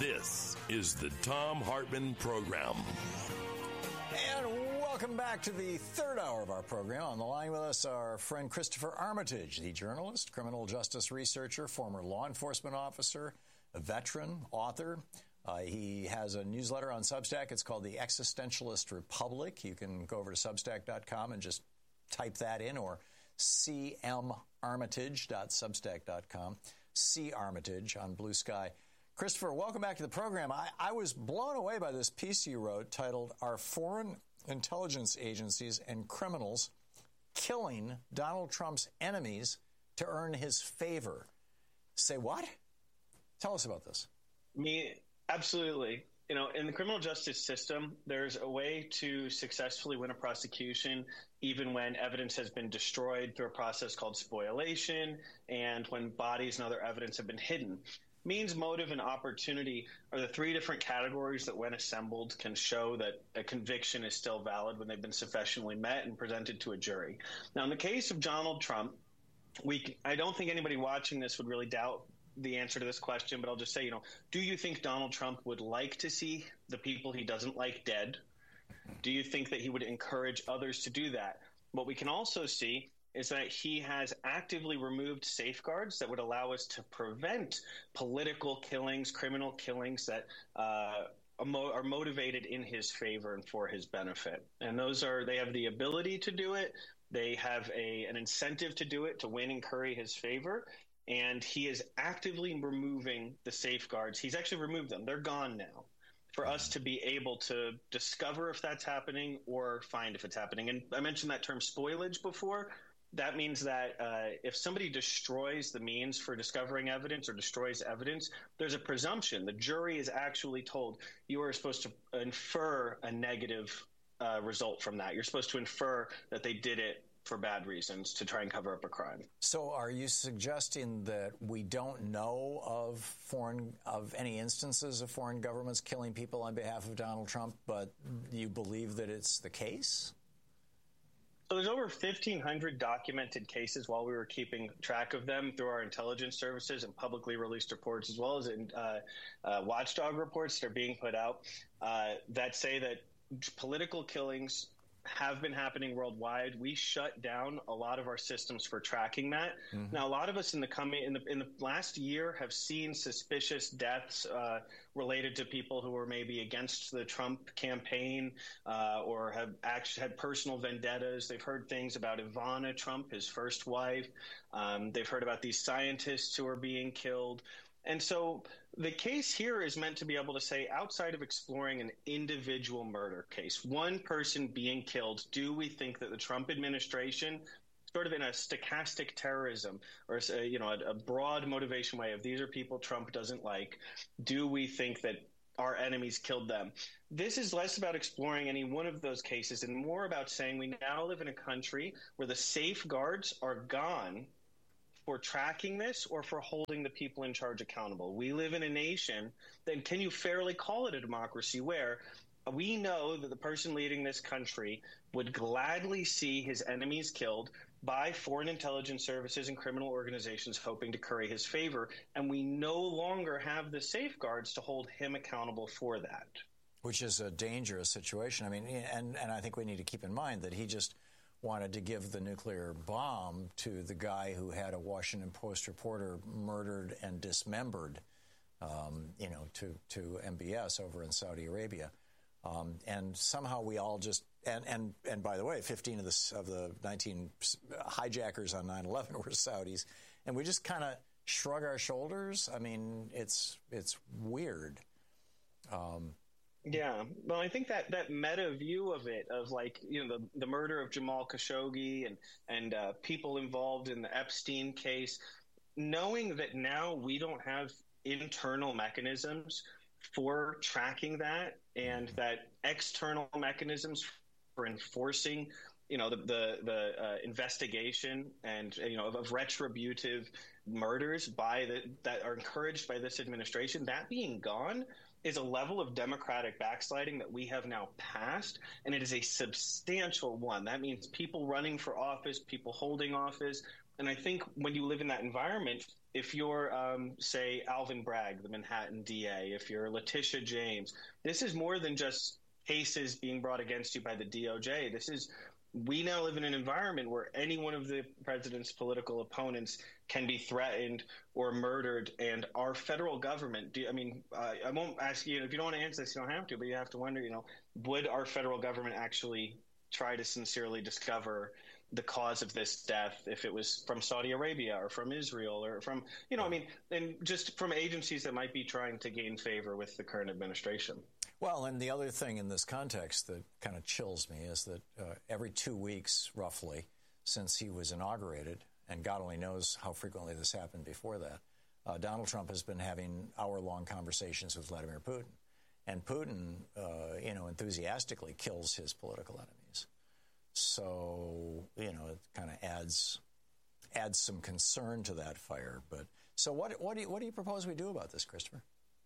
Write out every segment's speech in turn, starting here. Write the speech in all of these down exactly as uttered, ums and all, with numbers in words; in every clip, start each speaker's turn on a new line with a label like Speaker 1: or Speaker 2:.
Speaker 1: This is the Thom Hartmann Program.
Speaker 2: And welcome back to the third hour of our program. On the line with us, our friend Christopher Armitage, the journalist, criminal justice researcher, former law enforcement officer, a veteran, author. Uh, he has a newsletter on Substack. It's called The Existentialist Republic. You can go over to substack dot com and just type that in, or c m armitage dot substack dot com. C Armitage on Blue Sky. Christopher, welcome back to the program. I, I was blown away by this piece you wrote titled, "Are Foreign Intelligence Agencies and Criminals Killing Donald Trump's Enemies to Earn His Favor?" Say what? Tell us about this.
Speaker 3: Me, absolutely. You know, in the criminal justice system, there's a way to successfully win a prosecution even when evidence has been destroyed through a process called spoliation and when bodies and other evidence have been hidden. Means, motive, and opportunity are the three different categories that, when assembled, can show that a conviction is still valid when they've been sufficiently met and presented to a jury. Now, in the case of Donald Trump, we I don't think anybody watching this would really doubt the answer to this question, but I'll just say, you know, do you think Donald Trump would like to see the people he doesn't like dead? Do you think that he would encourage others to do that? What we can also see is that he has actively removed safeguards that would allow us to prevent political killings, criminal killings that uh, are motivated in his favor and for his benefit. And those are, they have the ability to do it. They have a, an incentive to do it, to win and curry his favor. And he is actively removing the safeguards. He's actually removed them. They're gone now, for us to be able to discover if that's happening or find if it's happening. And I mentioned that term spoilage before. That means that uh, if somebody destroys the means for discovering evidence or destroys evidence, there's a presumption. The jury is actually told you are supposed to infer a negative uh, result from that. You're supposed to infer that they did it for bad reasons to try and cover up a crime.
Speaker 2: So are you suggesting that we don't know of foreign of any instances of foreign governments killing people on behalf of Donald Trump, but you believe that it's the case?
Speaker 3: So there's over fifteen hundred documented cases while we were keeping track of them through our intelligence services and publicly released reports, as well as in uh, uh, watchdog reports that are being put out uh, that say that political killings have been happening worldwide. We shut down a lot of our systems for tracking that. Mm-hmm. Now, a lot of us in the coming in the in the last year have seen suspicious deaths uh, related to people who were maybe against the Trump campaign uh, or have actually had personal vendettas. They've heard things about Ivana Trump, his first wife. Um, they've heard about these scientists who are being killed. And so the case here is meant to be able to say, outside of exploring an individual murder case, one person being killed, do we think that the Trump administration, sort of in a stochastic terrorism or, you know, a, a broad motivation way of these are people Trump doesn't like, do we think that our enemies killed them? This is less about exploring any one of those cases and more about saying we now live in a country where the safeguards are gone for tracking this or for holding the people in charge accountable. We live in a nation, then can you fairly call it a democracy, where we know that the person leading this country would gladly see his enemies killed by foreign intelligence services and criminal organizations hoping to curry his favor, and we no longer have the safeguards to hold him accountable for that.
Speaker 2: Which is a dangerous situation. I mean, and, and I think we need to keep in mind that he just wanted to give the nuclear bomb to the guy who had a Washington Post reporter murdered and dismembered, um, you know, to, to M B S over in Saudi Arabia. Um, and somehow we all just, and, and, and by the way, fifteen of the, of the nineteen hijackers on nine eleven were Saudis. And we just kind of shrug our shoulders. I mean, it's, it's weird. Um,
Speaker 3: Yeah, well, I think that that meta view of it, of like, you know, the, the murder of Jamal Khashoggi and and uh, people involved in the Epstein case, knowing that now we don't have internal mechanisms for tracking that and that external mechanisms for enforcing, you know, the the, the uh, investigation and, you know, of, of retributive murders by the that are encouraged by this administration, that being gone is a level of democratic backsliding that we have now passed, and it is a substantial one. That means people running for office, people holding office, and I think when you live in that environment, if you're, um, say, Alvin Bragg, the Manhattan D A, if you're Letitia James, this is more than just cases being brought against you by the D O J. This is, we now live in an environment where any one of the president's political opponents can be threatened or murdered. And our federal government, do, I mean, uh, I won't ask you, if you don't want to answer this, you don't have to, but you have to wonder, you know, would our federal government actually try to sincerely discover the cause of this death if it was from Saudi Arabia or from Israel or from, you know, I mean, and just from agencies that might be trying to gain favor with the current administration.
Speaker 2: Well, and the other thing in this context that kind of chills me is that uh, every two weeks, roughly, since he was inaugurated, and God only knows how frequently this happened before that, uh, Donald Trump has been having hour-long conversations with Vladimir Putin. And Putin, uh, you know, enthusiastically kills his political enemies. So, you know, it kind of adds adds some concern to that fire. But so what, what, do you, what do you propose we do about this, Christopher?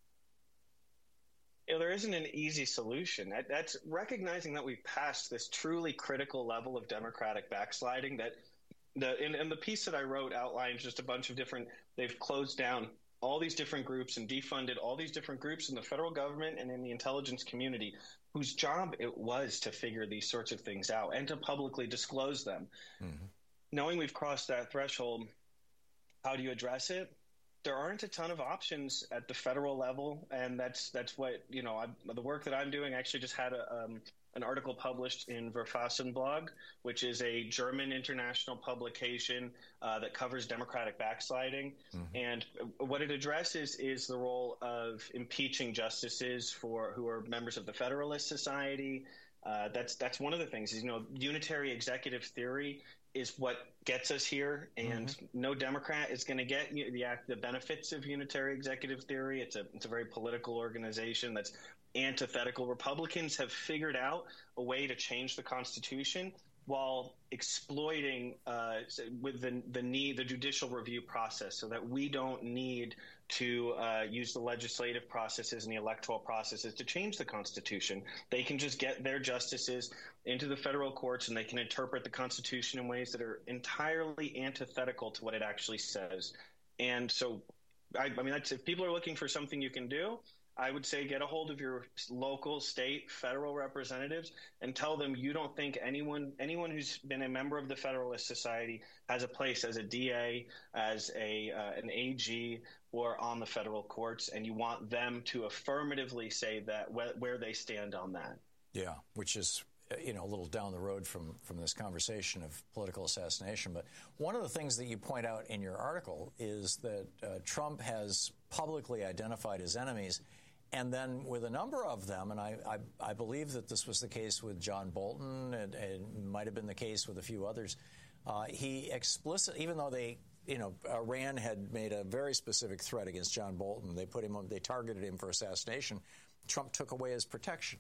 Speaker 3: You know, there isn't an easy solution. That, that's recognizing that we've passed this truly critical level of democratic backsliding. That the in, in the piece that I wrote outlines just a bunch of different. They've closed down all these different groups and defunded all these different groups in the federal government and in the intelligence community, whose job it was to figure these sorts of things out and to publicly disclose them. Mm-hmm. Knowing we've crossed that threshold, how do you address it? There aren't a ton of options at the federal level, and that's that's what, you know, I, the work that I'm doing. I actually just had a, um, an article published in Verfassenblog, which is a German international publication uh, that covers democratic backsliding. Mm-hmm. And what it addresses is the role of impeaching justices for who are members of the Federalist Society. Uh, that's that's one of the things is, you know, unitary executive theory is what gets us here, and mm-hmm. no Democrat is going to get the the benefits of unitary executive theory. It's a it's a very political organization that's antithetical. Republicans have figured out a way to change the Constitution while exploiting uh, with the the need the judicial review process, so that we don't need to uh, use the legislative processes and the electoral processes to change the Constitution. They can just get their justices into the federal courts, and they can interpret the Constitution in ways that are entirely antithetical to what it actually says. And so, I, I mean, that's, if people are looking for something you can do, I would say get a hold of your local, state, federal representatives and tell them you don't think anyone anyone who's been a member of the Federalist Society has a place as a D A, as a uh, an A G, or on the federal courts, and you want them to affirmatively say that wh- where they stand on that. Yeah, which is, you know, a little down the road from, from this conversation of political assassination. But one of the things that you point out in your article is that uh, Trump has publicly identified his enemies. And then with a number of them, and I, I, I believe that this was the case with John Bolton, and it might have been the case with a few others, uh, he explicitly, even though they, you know, Iran had made a very specific threat against John Bolton, they put him on, they targeted him for assassination, Trump took away his protection.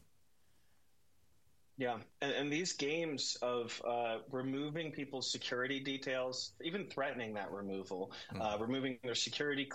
Speaker 3: Yeah, and, and these games of uh, removing people's security details, even threatening that removal, mm. uh, removing their security